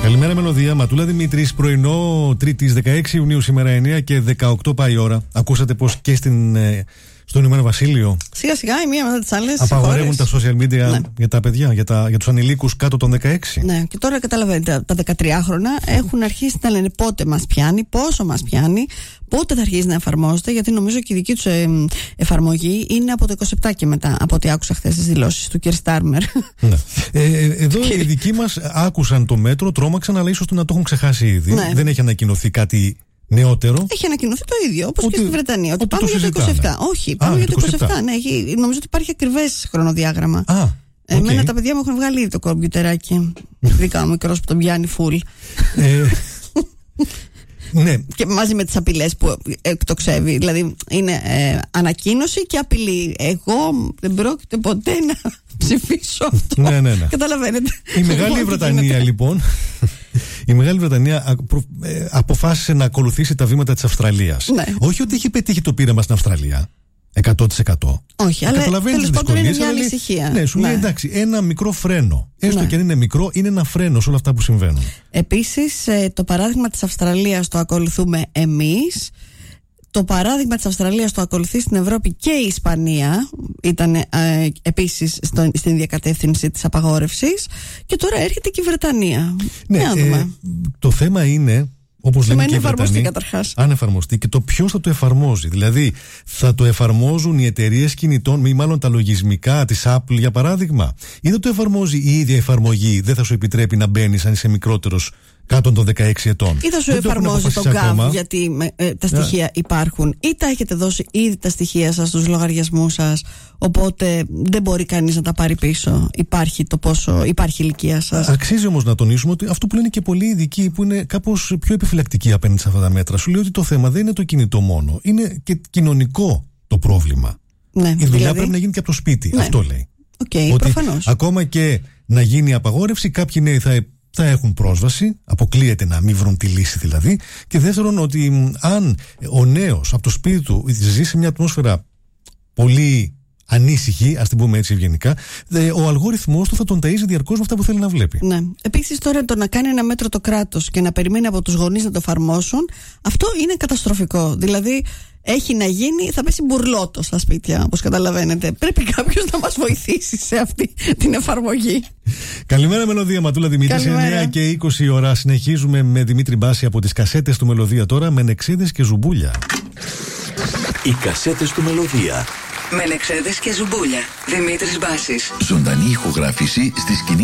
Καλημέρα, Μελωδία. Ματούλα Δημήτρης, πρωινό Τρίτης 16 Ιουνίου σήμερα 9 και 18 πάει η ώρα. Ακούσατε πως και στο Ηνωμένο Βασίλειο σιγά σιγά η μία μετά τις άλλες απαγορεύουν τα social media, ναι, για τα παιδιά, για τους ανηλίκους κάτω των 16. Ναι, και τώρα καταλαβαίνετε, τα 13χρονα έχουν αρχίσει να λένε πότε μας πιάνει, πόσο μας πιάνει, πότε θα αρχίσει να εφαρμόζεται, γιατί νομίζω και η δική τους εφαρμογή είναι από το 27 και μετά, από ό,τι άκουσα χθες τις δηλώσεις του κ. Στάρμερ. Ναι. Εδώ οι δικοί μας άκουσαν το μέτρο, τρόμαξαν, αλλά ίσως να το έχουν ξεχάσει ήδη. Ναι. Δεν έχει ανακοινωθεί κάτι νεότερο. Έχει ανακοινωθεί το ίδιο, όπως και στη Βρετανία. Ότι πάμε για το 27. Όχι, πάμε για το 27. Ναι, νομίζω ότι υπάρχει ακριβές χρονοδιάγραμμα. Εμένα τα παιδιά μου έχουν βγάλει ήδη το κομπιουτεράκι. Δικά μου μικρός που τον πιάνει full. Ναι. Και μαζί με τις απειλές που εκτοξεύει. Δηλαδή είναι ανακοίνωση και απειλή. Εγώ δεν πρόκειται ποτέ να ψηφίσω αυτό. Ναι. Καταλαβαίνετε. Η Μεγάλη Βρετανία λοιπόν, η Μεγάλη Βρετανία αποφάσισε να ακολουθήσει τα βήματα της Αυστραλίας. Ναι. Όχι ότι έχει πετύχει το πείραμα στην Αυστραλία 100%. Όχι, αλλά τέλος πάντων είναι μια ανησυχία. Ναι, σου λέει εντάξει, ένα μικρό φρένο. Έστω και αν είναι μικρό, είναι ένα φρένο σε όλα αυτά που συμβαίνουν. Επίσης, το παράδειγμα της Αυστραλίας το ακολουθούμε εμείς. Το παράδειγμα της Αυστραλίας το ακολουθεί στην Ευρώπη και η Ισπανία. Ήταν επίσης στην ίδια κατεύθυνση της απαγόρευσης. Και τώρα έρχεται και η Βρετανία. Ναι, το θέμα είναι, όπως λένε και οι Βρετανοί, αν εφαρμοστεί, και το ποιος θα το εφαρμόζει. Δηλαδή, θα το εφαρμόζουν οι εταιρείες κινητών, ή μάλλον τα λογισμικά της Apple για παράδειγμα, ή θα το εφαρμόζει η ίδια εφαρμογή, δεν θα σου επιτρέπει να μπαίνεις αν είσαι μικρότερος κάτω των 16 ετών. Ή θα σου εφαρμόζει τον GAV, γιατί τα στοιχεία υπάρχουν, ή τα έχετε δώσει ήδη τα στοιχεία σας στους λογαριασμούς σας, οπότε δεν μπορεί κανείς να τα πάρει πίσω. Υπάρχει το πόσο υπάρχει η ηλικία σας. Αξίζει όμως να τονίσουμε ότι αυτό που λένε και πολλοί ειδικοί που είναι κάπως πιο επιφυλακτικοί απέναντι σε αυτά τα μέτρα, σου λέει ότι το θέμα δεν είναι το κινητό μόνο, είναι και κοινωνικό το πρόβλημα. Ναι, η δουλειά πρέπει να γίνει και από το σπίτι. Ναι. Αυτό λέει. Ότι προφανώς. Ακόμα και να γίνει η απαγόρευση, κάποιοι νέοι θα έχουν πρόσβαση, αποκλείεται να μην βρουν τη λύση δηλαδή. Και δεύτερον, ότι αν ο νέος από το σπίτι του ζει σε μια ατμόσφαιρα πολύ ανήσυχη, ας την πούμε έτσι ευγενικά, ο αλγόριθμός του θα τον ταΐζει διαρκώς με αυτά που θέλει να βλέπει. Ναι. Επίσης, τώρα το να κάνει ένα μέτρο το κράτος και να περιμένει από τους γονείς να το εφαρμόσουν, αυτό είναι καταστροφικό. Δηλαδή, έχει να γίνει, θα πέσει μπουρλότο στα σπίτια, όπως καταλαβαίνετε. Πρέπει κάποιος να μας βοηθήσει σε αυτή την εφαρμογή. Καλημέρα, Μελωδία. Ματούλα Δημήτρη, 9 και 20 ώρα. Συνεχίζουμε με Δημήτρη Μπάση από τις κασέτες του Μελωδία τώρα, με νεξίδες και ζουμπούλια. Οι κασέτες του Μελωδία. Με νεξέδες και ζουμπούλια. Δημήτρης Μπάσης. Ζωντανή ηχογράφηση στη σκηνή